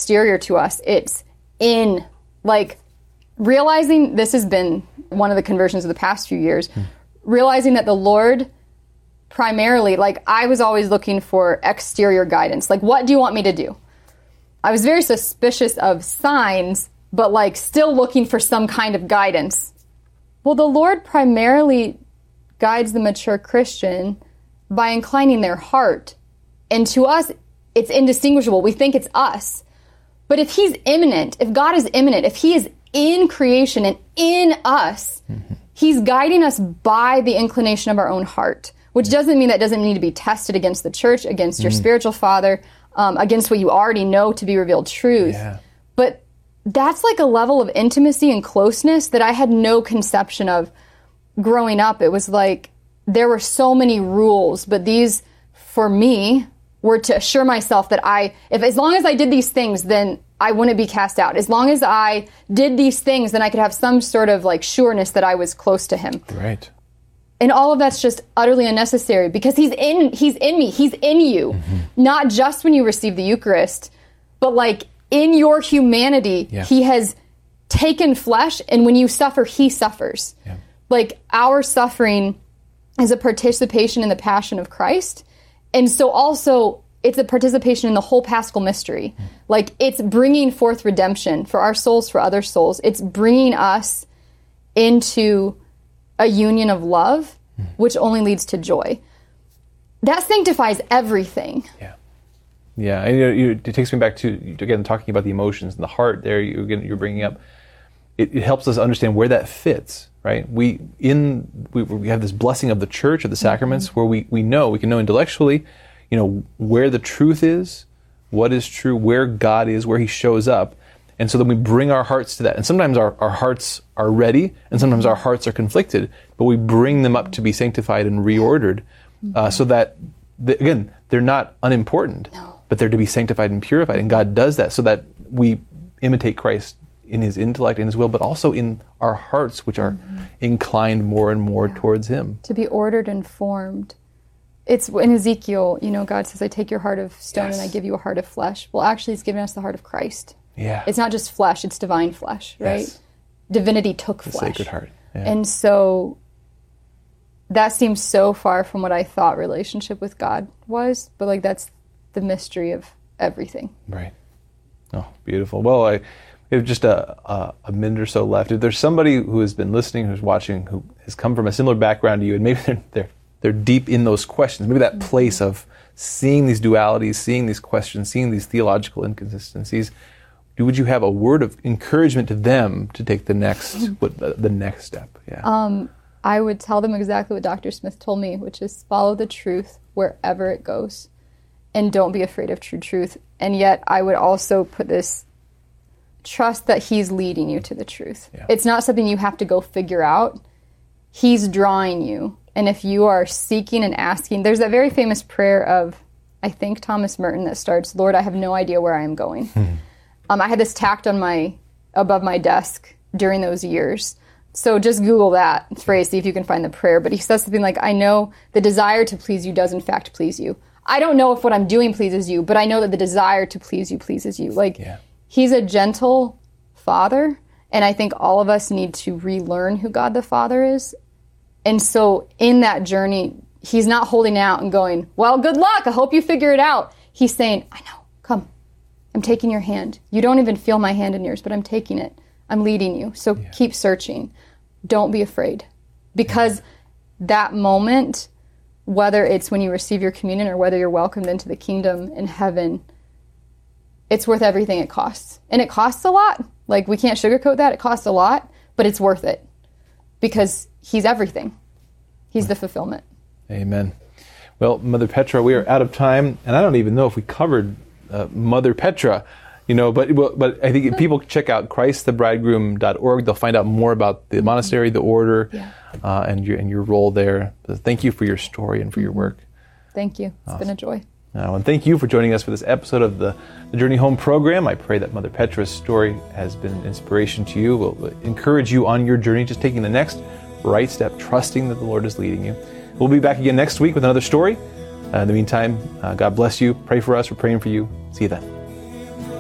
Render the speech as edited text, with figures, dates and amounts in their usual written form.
exterior to us. It's in, like, realizing this has been one of the conversions of the past few years, realizing that the Lord primarily, like, I was always looking for exterior guidance. Like, what do you want me to do? I was very suspicious of signs, but, like, still looking for some kind of guidance. Well, the Lord primarily guides the mature Christian by inclining their heart. And to us, it's indistinguishable. We think it's us. But if he's immanent, if God is immanent, if he is in creation and in us, he's guiding us by the inclination of our own heart, which doesn't mean that doesn't need to be tested against the church, against your spiritual father, against what you already know to be revealed truth. Yeah. But that's like a level of intimacy and closeness that I had no conception of growing up. It was like there were so many rules, but these, for me, were to assure myself that as long as I did these things, then I wouldn't be cast out. As long as I did these things, then I could have some sort of like sureness that I was close to him. Right. And all of that's just utterly unnecessary because he's in me, he's in you. Not just when you receive the Eucharist, but like in your humanity, he has taken flesh, and when you suffer, he suffers. Yeah. Like our suffering is a participation in the passion of Christ. And so also, it's a participation in the whole Paschal mystery. Like, it's bringing forth redemption for our souls, for other souls. It's bringing us into a union of love, which only leads to joy. That sanctifies everything. Yeah. Yeah, and it takes me back to, again, talking about the emotions and the heart there, you're bringing up. It helps us understand where that fits, right? We have this blessing of the church, of the sacraments, where we can know intellectually, where the truth is, what is true, where God is, where he shows up. And so then we bring our hearts to that. And sometimes our hearts are ready, and sometimes our hearts are conflicted, but we bring them up to be sanctified and reordered, so that, again, they're not unimportant, but they're to be sanctified and purified. And God does that so that we imitate Christ in his intellect, in his will, but also in our hearts, which are inclined more and more towards him. To be ordered and formed. It's in Ezekiel, God says, I take your heart of stone and I give you a heart of flesh. Well, actually, he's given us the heart of Christ. Yeah. It's not just flesh, it's divine flesh, right? Yes. Divinity took The flesh. Sacred Heart. Yeah. And so that seems so far from what I thought relationship with God was, but like that's the mystery of everything. Right. Oh, beautiful. Well, we have just a minute or so left. If there's somebody who has been listening, who's watching, who has come from a similar background to you, and maybe they're deep in those questions, maybe that place of seeing these dualities, seeing these questions, seeing these theological inconsistencies, would you have a word of encouragement to them to take the next step? Yeah. I would tell them exactly what Dr. Smith told me, which is follow the truth wherever it goes, and don't be afraid of true truth. And yet, I would also put this: trust that he's leading you to the truth. Yeah. It's not something you have to go figure out. He's drawing you. And if you are seeking and asking, there's that very famous prayer of, I think, Thomas Merton that starts, Lord, I have no idea where I am going. I had this tacked on above my desk during those years. So just Google that phrase, see if you can find the prayer. But he says something like, I know the desire to please you does in fact please you. I don't know if what I'm doing pleases you, but I know that the desire to please you pleases you. He's a gentle father, and I think all of us need to relearn who God the Father is. And so in that journey, he's not holding out and going, well, good luck, I hope you figure it out. He's saying, I know, come, I'm taking your hand. You don't even feel my hand in yours, but I'm taking it. I'm leading you. So keep searching. Don't be afraid. Because that moment, whether it's when you receive your communion or whether you're welcomed into the kingdom in heaven, it's worth everything it costs. And it costs a lot. Like, we can't sugarcoat that. It costs a lot, but it's worth it. Because he's everything. He's the fulfillment. Amen. Well, Mother Petra, we are out of time, and I don't even know if we covered Mother Petra, but I think if people check out christthebridegroom.org, they'll find out more about the monastery, the order, and your role there. So thank you for your story and for your work. Thank you. It's been a joy. And thank you for joining us for this episode of the Journey Home program. I pray that Mother Petra's story has been an inspiration to you, will encourage you on your journey, just taking the next right step, trusting that the Lord is leading you. We'll be back again next week with another story. In the meantime, God bless you. Pray for us. We're praying for you. See you then.